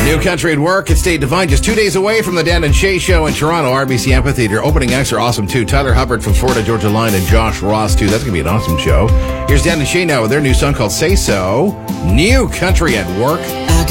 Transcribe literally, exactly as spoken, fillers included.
New Country at Work at State Divine, just two days away from the Dan and Shay Show in Toronto, R B C Amphitheater. Opening acts are awesome, too. Tyler Hubbard from Florida Georgia Line and Josh Ross, too. That's going to be an awesome show. Here's Dan and Shay now with their new song called Say So. New Country at Work.